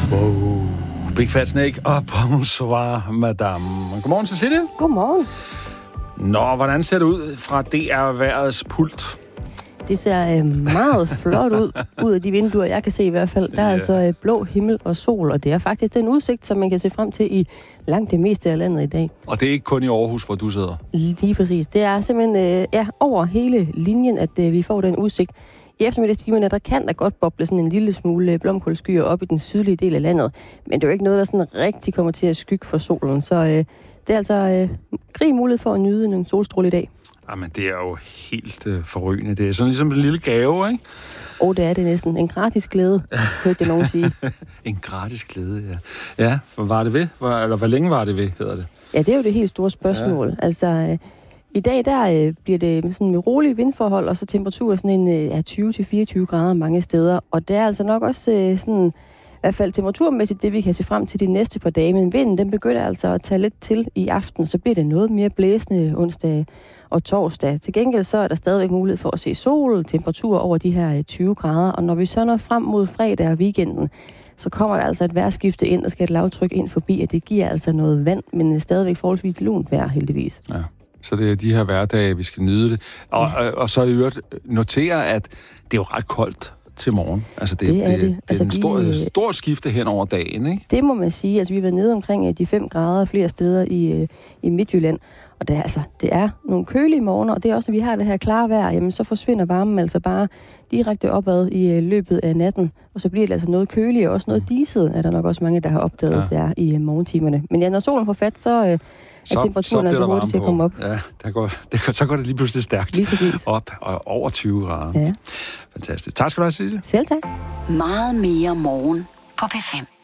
Wow. Big Fat Snake og bonsoir, madame. Godmorgen, Cecilie. Godmorgen. Nå, hvordan ser det ud fra DR-værets pult? Det ser meget flot ud af de vinduer, jeg kan se i hvert fald. Der er altså blå himmel og sol, og det er faktisk den udsigt, som man kan se frem til i langt det meste af landet i dag. Og det er ikke kun i Aarhus, hvor du sidder? Lige præcis. Det er simpelthen over hele linjen, at vi får den udsigt. I eftermiddagstimerne, der kan der godt boble sådan en lille smule blomkålskyer op i den sydlige del af landet. Men det er jo ikke noget, der sådan rigtig kommer til at skygge for solen. Så det er altså grig mulighed for at nyde en solstråle i dag. Jamen, det er jo helt forrygende. Det er sådan ligesom en lille gave, ikke? Det er det næsten. En gratis glæde, hørte jeg nogen sige. En gratis glæde, ja. Ja, for var det ved? Hvor længe var det ved, hedder det? Ja, det er jo det helt store spørgsmål. Ja. Altså, i dag der bliver det sådan med rolige vindforhold, og så temperatur sådan en 20-24 grader mange steder. Og det er altså nok også sådan, i hvert fald temperaturmæssigt, det vi kan se frem til de næste par dage. Men vinden, den begynder altså at tage lidt til i aften, så bliver det noget mere blæsende onsdag og torsdag. Til gengæld så er der stadigvæk mulighed for at se sol, temperatur over de her 20 grader. Og når vi så når frem mod fredag og weekenden, så kommer der altså et vejrskifte ind, og skal et lavtryk ind forbi, og det giver altså noget vand, men stadigvæk forholdsvis lunt vejr, heldigvis. Ja. Så det er de her hverdage, vi skal nyde det. Og så i øvrigt notere, at det er jo ret koldt til morgen. Altså det er en stor skifte hen over dagen, ikke? Det må man sige. Altså vi har været nede omkring de 5 grader flere steder i Midtjylland. Og det er nogle kølige morgener, og det er også, når vi har det her klare vejr, jamen så forsvinder varmen altså bare direkte opad i løbet af natten. Og så bliver det altså noget køligere, og også noget diset, er der nok også mange, der har opdaget der i morgentimerne. Men ja, når solen får fat, så er temperaturen altså hurtigt til at komme op. Ja, så går det lige pludselig stærkt op og over 20 grader. Ja. Fantastisk. Tak skal du have, Silje. Selv tak. Meget mere morgen på P5.